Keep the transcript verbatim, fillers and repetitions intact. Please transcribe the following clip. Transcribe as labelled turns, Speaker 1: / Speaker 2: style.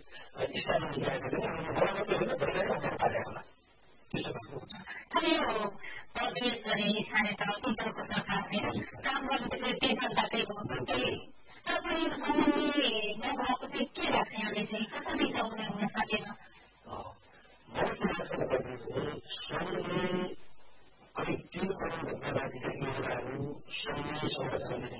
Speaker 1: स्थानमा निकायले चाहिँ हामीले मलाई मात्रै होइन धेरै अगाडि पारेको होला त्यसो भएको हुन्छ
Speaker 2: अब यो प्रदेश गरी स्थानीय तह उपरको सरकार काम गर्नु चाहिँ त्यही जनताकै हो तर पनि यो समन्वय नभएको चाहिँ के लाग्छ यहाँले चाहिँ कसरी समन्वय हुन सकेन
Speaker 1: मलाई के लाग्छ भन्दाखेरि समन्वय करिब तीन करोडभन्दा माथिका युवाहरू समन्वय संरचना